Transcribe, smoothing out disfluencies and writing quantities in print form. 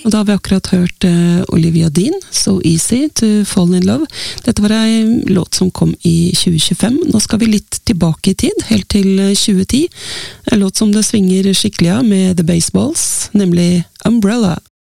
Og da har vi akkurat hørt Olivia Dean, So Easy to Fall in Love. Dette var en låt som kom i 2025. Nå skal vi litt tilbake i tid, helt til 2010. En låt som det svinger skikkelig av med The Baseballs, nemlig Umbrella.